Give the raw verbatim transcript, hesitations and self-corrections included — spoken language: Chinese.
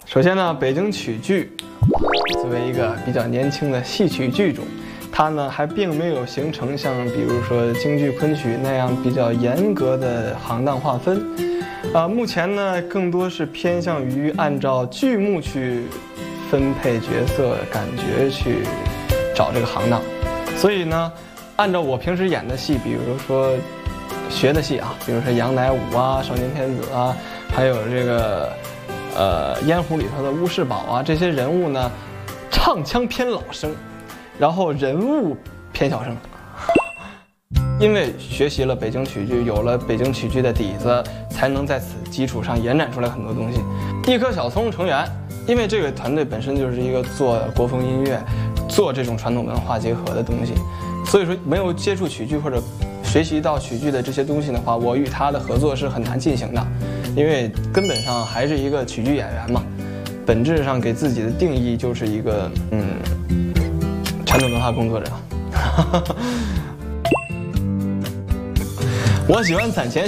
首先呢，北京曲剧作为一个比较年轻的戏曲剧种，它呢还并没有形成像比如说京剧、昆曲那样比较严格的行当划分。啊、呃，目前呢更多是偏向于按照剧目去分配角色、感觉去找这个行当。所以呢，按照我平时演的戏，比如说学的戏啊，比如说杨乃武啊、少年天子啊，还有这个。呃，烟壶里头的乌世宝啊，这些人物呢，唱腔偏老生，然后人物偏小生。因为学习了北京曲剧，有了北京曲剧的底子，才能在此基础上延展出来很多东西。一棵小葱成员，因为这个团队本身就是一个做国风音乐、做这种传统文化结合的东西，所以说没有接触曲剧或者学习到曲剧的这些东西的话，我与他的合作是很难进行的。因为根本上还是一个曲剧演员嘛，本质上给自己的定义就是一个嗯，传统文化工作者。我喜欢攒钱。